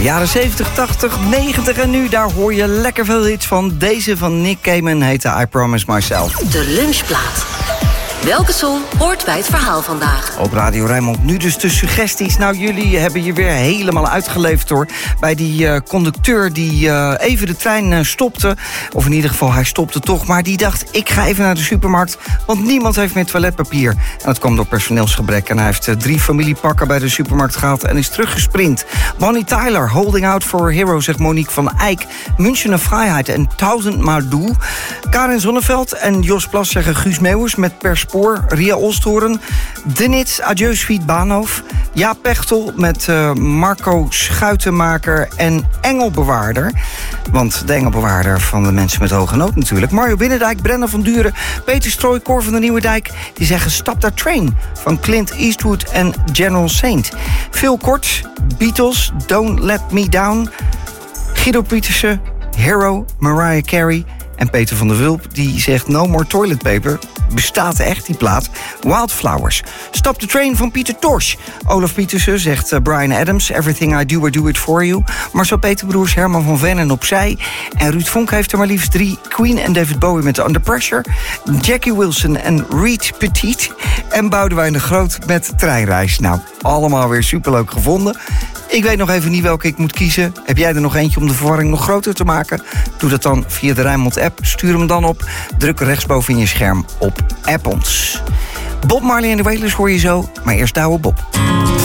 Jaren 70, 80, 90 en nu, daar hoor je lekker veel hits van. Deze van Nick Cayman heette I Promise Myself. De lunchplaat. Welke song hoort bij het verhaal vandaag? Op Radio Rijnmond nu dus de suggesties. Nou, jullie hebben je weer helemaal uitgeleefd, hoor. Bij die conducteur die even de trein stopte. Of in ieder geval, hij stopte toch. Maar die dacht, ik ga even naar de supermarkt. Want niemand heeft meer toiletpapier. En dat kwam door personeelsgebrek. En hij heeft 3 familiepakken bij de supermarkt gehaald en is teruggesprint. Bonnie Tyler, Holding Out for a Hero, zegt Monique van Eyck. Münchener Vrijheid en 1000 Doel. Karin Zonneveld en Jos Plas zeggen Guus Meeuwers met Per Spoor. Ria Olsthoorn. De Nits, Adieu Sweet Baanhof. Jaap Pechtel met Marco Schuitenmaker en Engelbewaarder. Want de Engelbewaarder van de mensen met hoge nood natuurlijk. Mario Binnendijk, Brenna van Duren, Peter Strooij, Cor van de Nieuwedijk. Die zeggen Stop That Train van Clint Eastwood en General Saint. Phil Kort, Beatles, Don't Let Me Down. Guido Pietersen, Hero, Mariah Carey. En Peter van der Wulp die zegt No More Toilet Paper. Bestaat echt, die plaat. Wildflowers. Stop the Train van Pieter Tosh. Olaf Pietersen zegt Bryan Adams. Everything I Do It For You. Marcel Peterbroers, Herman van Ven en Opzij. En Ruud Vonk heeft er maar liefst 3. Queen en David Bowie met Under Pressure. Jackie Wilson en Reed Petit. En Boudewijn de Groot met Treinreis. Nou, allemaal weer superleuk gevonden. Ik weet nog even niet welke ik moet kiezen. Heb jij er nog eentje om de verwarring nog groter te maken? Doe dat dan via de Rijnmond-app. Stuur hem dan op. Druk rechtsboven in je scherm op App ons. Bob Marley en de Wailers hoor je zo, maar eerst Douwe Bob.